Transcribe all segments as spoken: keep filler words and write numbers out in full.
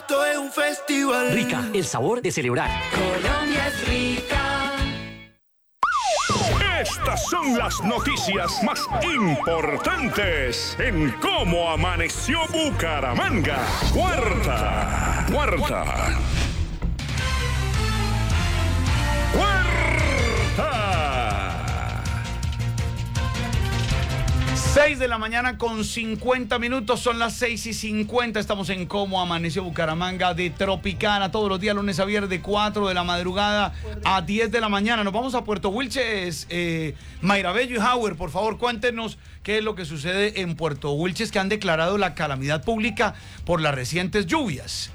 esto es un festival. Rica, el sabor de celebrar. Colombia es rica. Estas son las noticias más importantes en Cómo Amaneció Bucaramanga. Cuarta, cuarta, cuarta. seis de la mañana con cincuenta minutos, son las seis y cincuenta, estamos en Cómo Amaneció Bucaramanga de Tropicana, todos los días, lunes a viernes, de cuatro de la madrugada a diez de la mañana. Nos vamos a Puerto Wilches, eh, Mayra Bello y Howard, por favor, cuéntenos qué es lo que sucede en Puerto Wilches, que han declarado la calamidad pública por las recientes lluvias.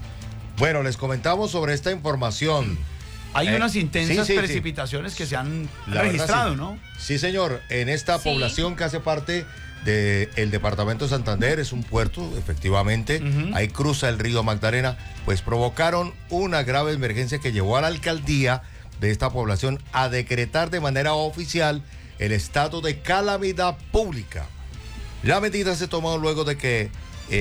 Bueno, les comentamos sobre esta información. Hay eh, unas intensas sí, sí, precipitaciones sí. que se han La registrado, verdad, sí. ¿no? Sí, señor. En esta sí. población que hace parte del departamento de Santander, es un puerto, efectivamente, uh-huh. ahí cruza el río Magdalena, pues provocaron una grave emergencia que llevó a la alcaldía de esta población a decretar de manera oficial el estado de calamidad pública. La medida se tomó luego de que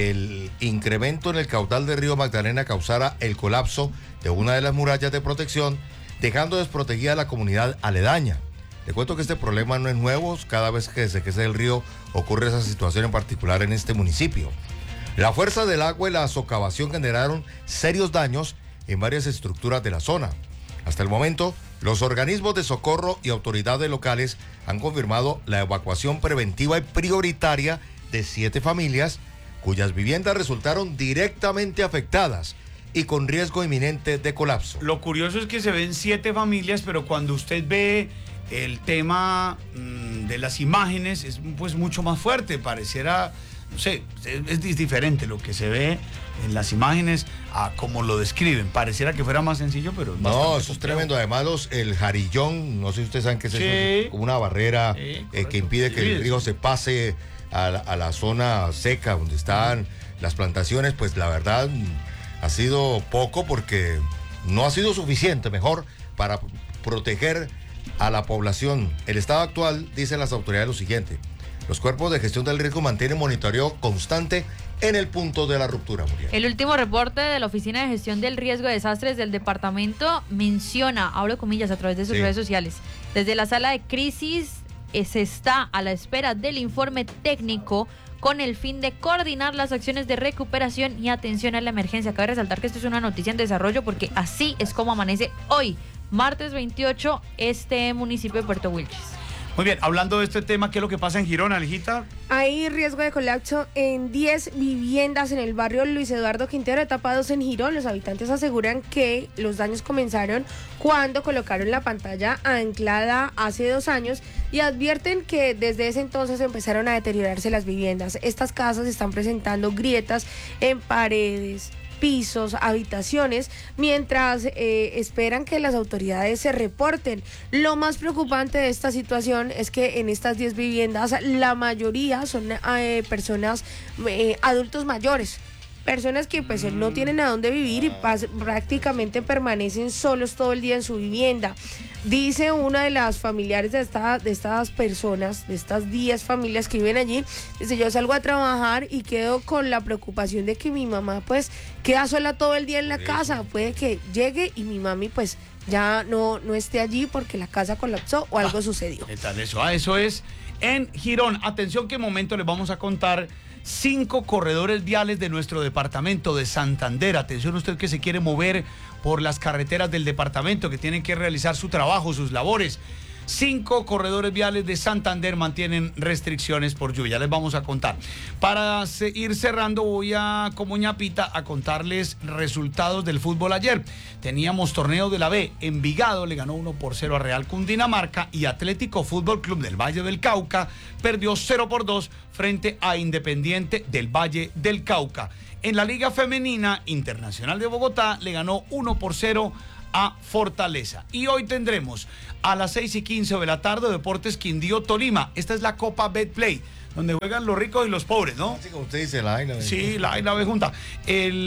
el incremento en el caudal del río Magdalena causara el colapso de una de las murallas de protección, dejando desprotegida a la comunidad aledaña. Le cuento que este problema no es nuevo, cada vez que se crece el río ocurre esa situación en particular en este municipio. La fuerza del agua y la socavación generaron serios daños en varias estructuras de la zona. Hasta el momento, los organismos de socorro y autoridades locales han confirmado la evacuación preventiva y prioritaria de siete familias cuyas viviendas resultaron directamente afectadas y con riesgo inminente de colapso. Lo curioso es que se ven siete familias, pero cuando usted ve el tema mmm, de las imágenes es pues mucho más fuerte, pareciera, no sé, es, es diferente lo que se ve en las imágenes a como lo describen, pareciera que fuera más sencillo, pero es no, eso es tremendo. Además los, el jarillón, no sé si ustedes saben qué es sí. eso, como una barrera sí, eh, que impide que sí, el río se pase a la, a la zona seca donde están las plantaciones. Pues la verdad ha sido poco, porque no ha sido suficiente, mejor, para proteger a la población. El estado actual, dicen las autoridades, lo siguiente: los cuerpos de gestión del riesgo mantienen monitoreo constante en el punto de la ruptura, Muriel. El último reporte de la Oficina de Gestión del Riesgo de Desastres del departamento menciona, abro comillas, a través de sus sí. redes sociales, desde la sala de crisis eh, se está a la espera del informe técnico con el fin de coordinar las acciones de recuperación y atención a la emergencia. Cabe resaltar que esto es una noticia en desarrollo, porque así es como amanece hoy, martes veintiocho, este municipio de Puerto Wilches. Muy bien, hablando de este tema, ¿qué es lo que pasa en Girón, Alejita? Hay riesgo de colapso en diez viviendas en el barrio Luis Eduardo Quintero, etapa dos en Girón. Los habitantes aseguran que los daños comenzaron cuando colocaron la pantalla anclada hace dos años y advierten que desde ese entonces empezaron a deteriorarse las viviendas. Estas casas están presentando grietas en paredes, pisos, habitaciones, mientras eh, esperan que las autoridades se reporten. Lo más preocupante de esta situación es que en estas diez viviendas la mayoría son eh, personas, eh, adultos mayores, personas que pues no tienen a dónde vivir y pas- prácticamente permanecen solos todo el día en su vivienda. Dice una de las familiares de, esta, de estas personas, de estas diez familias que viven allí, dice: yo salgo a trabajar y quedo con la preocupación de que mi mamá pues queda sola todo el día en la casa, puede que llegue y mi mami pues ya no, no esté allí porque la casa colapsó o algo ah, sucedió. ¿Qué tal eso? Ah, eso es en Girón. Atención, qué momento les vamos a contar cinco corredores viales de nuestro departamento de Santander. Atención usted que se quiere mover por las carreteras del departamento, que tienen que realizar su trabajo, sus labores. Cinco corredores viales de Santander mantienen restricciones por lluvia. Les vamos a contar. Para ir cerrando, voy a, como ñapita, a contarles resultados del fútbol ayer. Teníamos torneo de la B. Envigado le ganó uno por cero a Real Cundinamarca y Atlético Fútbol Club del Valle del Cauca perdió cero por dos frente a Independiente del Valle del Cauca. En la Liga Femenina, Internacional de Bogotá le ganó uno por cero a Fortaleza. Y hoy tendremos a las seis y quince de la tarde Deportes Quindío Tolima. Esta es la Copa Betplay, donde juegan los ricos y los pobres, ¿no? Así como usted dice, la A y la B. Sí, la A y la B junta. El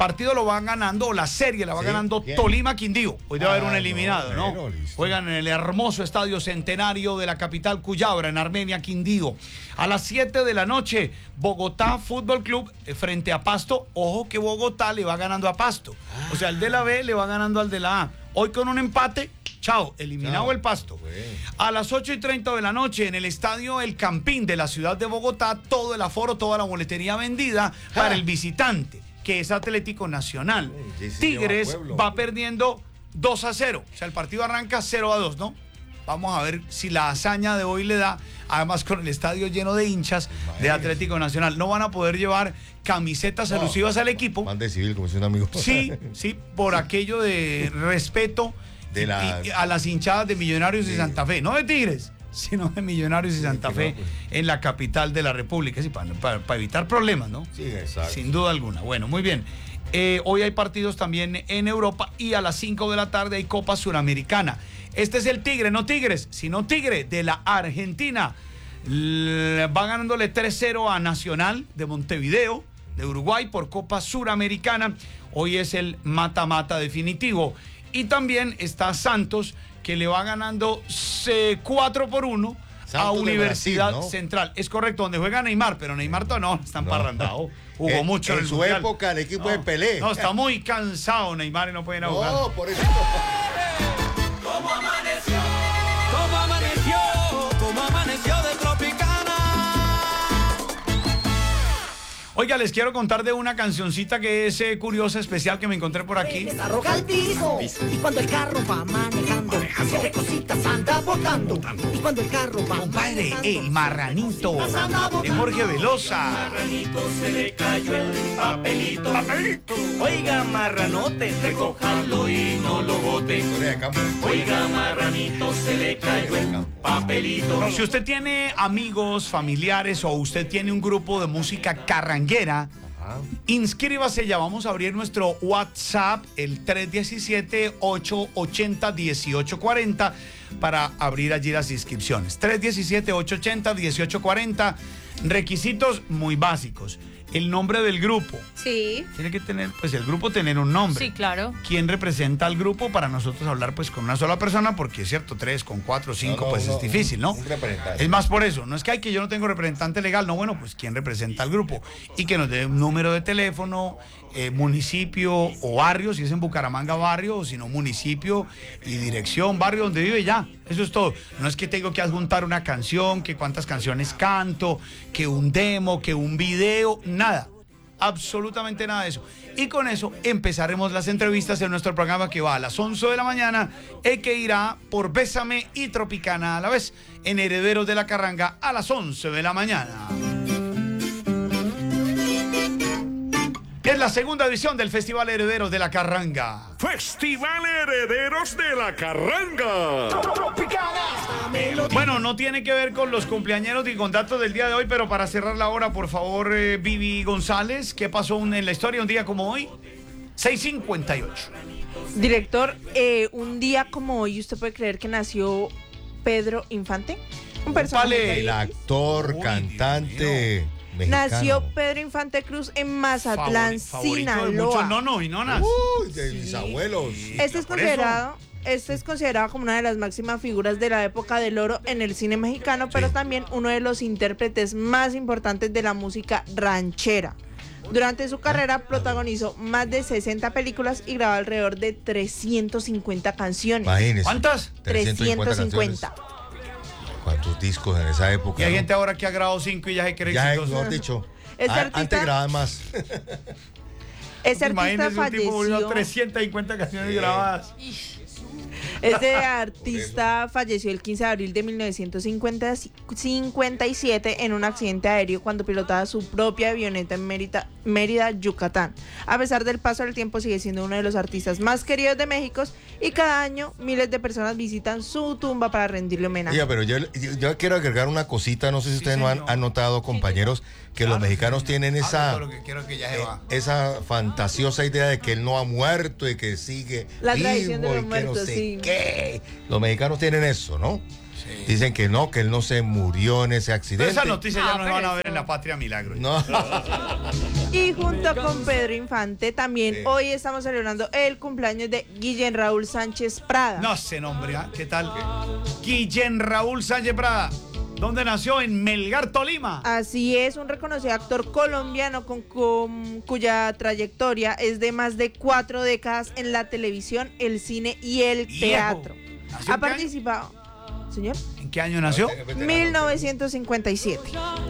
partido lo van ganando, o la serie la va Sí, ganando ¿quién? Tolima Quindío. Hoy debe Ah, haber un no, eliminado, ¿no? bueno, listo. Juegan en el hermoso estadio centenario de la capital Cuyabra, en Armenia, Quindío. A las siete de la noche, Bogotá Fútbol Club eh, frente a Pasto. Ojo que Bogotá le va ganando a Pasto. O sea, el de la B le va ganando al de la A. Hoy con un empate, chao, eliminado Chao. el Pasto. Bueno. A las ocho y treinta de la noche, en el estadio El Campín de la ciudad de Bogotá, todo el aforo, toda la boletería vendida para Ah. el visitante, que es Atlético Nacional. Sí, sí, Tigres lleva pueblo. va perdiendo dos a cero. O sea, el partido arranca cero a dos, ¿no? Vamos a ver si la hazaña de hoy le da, además con el estadio lleno de hinchas de Atlético Nacional. No van a poder llevar camisetas No, alusivas al equipo. Mande civil, como dice un amigo. Sí, sí, por aquello de respeto De la- y- y a las hinchadas de Millonarios y Sí. Santa Fe. No de Tigres, sino de Millonarios y Santa que Fe no, pues. en la capital de la República. Sí, para, para- para evitar problemas, ¿no? Sí, exacto. Sin duda alguna. Bueno, muy bien. Eh, hoy hay partidos también en Europa y a las cinco de la tarde hay Copa Suramericana. Este es el Tigre, no Tigres, sino Tigre de la Argentina. L- va ganándole tres cero a Nacional de Montevideo, de Uruguay, por Copa Suramericana. Hoy es el mata-mata definitivo. Y también está Santos, que le va ganando eh, cuatro por uno a Santos de Universidad Brasil, ¿no? Central. Es correcto, donde juega Neymar, pero Neymar todavía no, está No. emparrandado. Jugó En- mucho en, en el su Mundial. época, el equipo No, de Pelé. No, está muy cansado Neymar y no pueden jugar. No, por eso. ¿Cómo amaneció? ¿Cómo amaneció? ¿Cómo amaneció de Tropicana? Oiga, les quiero contar de una cancioncita que es eh, curiosa, especial, que me encontré por aquí. Arroja el piso. Y cuando el carro va manejando, siete cositas anda botando. Y cuando el carro va Compadre, manejando, el marranito de Jorge Velosa. Marranito se le cayó el papelito. Oiga, marranote, recójalo y no lo bote. Historia de campo. Oiga, marranito se le cayó el papelito. Si usted tiene amigos, familiares o usted tiene un grupo de música carranguera, inscríbase ya. Vamos a abrir nuestro WhatsApp, el tres uno siete, ocho ocho cero, uno ocho cuatro cero, para abrir allí las inscripciones. tres uno siete, ocho ocho cero, uno ocho cuatro cero. Requisitos muy básicos. El nombre del grupo. Sí. Tiene que tener, pues el grupo tener un nombre. Sí, claro. ¿Quién representa al grupo para nosotros hablar pues con una sola persona? Porque es cierto, tres, con cuatro, cinco, No, no, pues uno- es difícil, ¿no? un representante. Es más por eso. No es que hay que yo no tengo representante legal. No, bueno, pues ¿quién representa al grupo? Y que nos dé un número de teléfono, eh, municipio o barrio, si es en Bucaramanga barrio, o si no municipio y dirección, barrio donde vive ya. Eso es todo. No es que tengo que adjuntar una canción, que cuántas canciones canto, que un demo, que un video, nada. Absolutamente nada de eso. Y con eso empezaremos las entrevistas en nuestro programa, que va a las once de la mañana y que irá por Bésame y Tropicana a la vez, en Herederos de la Carranga a las once de la mañana. Es la segunda edición del Festival Herederos de la Carranga. Festival Herederos de la Carranga. Bueno, no tiene que ver con los cumpleañeros ni con datos del día de hoy, pero para cerrar la hora, por favor, eh, Vivi González, ¿qué pasó un- en la historia un día como hoy? seis cincuenta y ocho. Director, eh, un día como hoy, ¿usted puede creer que nació Pedro Infante? Un personaje. Vale. El actor, Uy, cantante mexicano. Nació Pedro Infante Cruz en Mazatlán, Favori- favorito de muchos Sinaloa. nonos y nonas. Uy, de mis abuelos. Este es por eso. considerado, este es considerado como una de las máximas figuras de la época del oro en el cine mexicano, pero Sí. también uno de los intérpretes más importantes de la música ranchera. Durante su carrera protagonizó más de sesenta películas y grabó alrededor de trescientas cincuenta canciones. Imagínese. ¿Cuántas? trescientas cincuenta. canciones. ¿Cuántos discos en esa época? Y hay no? gente ahora que ha grabado cinco y ya se cree Ya, exitoso. mejor dicho. Este a- artista- Antes grababan más. Ese artista Imagínese un tipo volviendo falleció. trescientas cincuenta canciones Sí. grabadas. Este artista falleció el quince de abril de mil novecientos cincuenta y siete en un accidente aéreo cuando pilotaba su propia avioneta en Mérida, Mérida, Yucatán. A pesar del paso del tiempo, sigue siendo uno de los artistas más queridos de México y cada año miles de personas visitan su tumba para rendirle homenaje. Oiga, pero yo, yo- yo quiero agregar una cosita, no sé si Sí, ustedes no han, señor. han notado, compañeros, que los Claro, mexicanos señor. tienen Ah, esa, todo lo que quiero que ya se eh, va. esa fantasiosa idea de que él no ha muerto y que sigue La vivo tradición de los y que no muertos, sé sí. qué. Los mexicanos tienen eso, ¿no? Sí. Dicen que no, que él no se murió en ese Pero accidente. esa noticia ya Ah, no pero van a eso- ver en la Patria Milagro. No. Y junto con Pedro Infante, también Sí. hoy estamos celebrando el cumpleaños de Guillén Raúl Sánchez Prada. No sé nombre, ¿ah? ¿Qué tal? Guillén Raúl Sánchez Prada. ¿Dónde nació? En Melgar, Tolima. Así es, un reconocido actor colombiano con, con- cuya trayectoria es de más de cuatro décadas en la televisión, el cine y el Viejo. teatro. ¿Nació Ha en qué año? participado, señor, ¿En qué año nació? mil novecientos cincuenta y siete.